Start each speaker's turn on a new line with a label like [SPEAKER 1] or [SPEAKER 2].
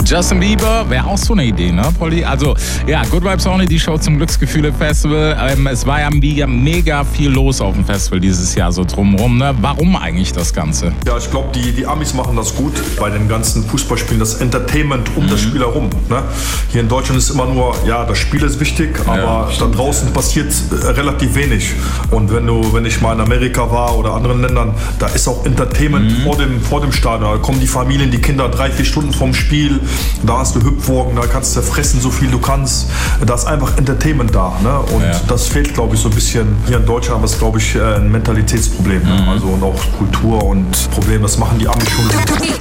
[SPEAKER 1] Justin Bieber wäre auch so eine Idee, ne, Polly? Also, ja, Good Vibes Only, die Show zum Glücksgefühle-Festival. Es war ja mega viel los auf dem Festival dieses Jahr so drumherum, ne? Warum eigentlich das Ganze?
[SPEAKER 2] Ja, ich glaube, die Amis machen das gut bei den ganzen Fußballspielen, das Entertainment um das Spiel herum. Ne? Hier in Deutschland ist immer nur, ja, das Spiel ist wichtig, aber da draußen passiert relativ wenig. Und wenn ich mal in Amerika war oder anderen Ländern, da ist auch Entertainment vor dem Stadion. Da kommen die Familien, die Kinder 3-4 Stunden vorm Spiel, da hast du Hüpfwagen, da kannst du fressen, so viel du kannst. Da ist einfach Entertainment da. Ne? Und das fehlt, glaube ich, so ein bisschen hier in Deutschland, was, glaube ich, ein Mentalitätsproblem. Ne? Also und auch Kultur und Problem, das machen die Amis schon.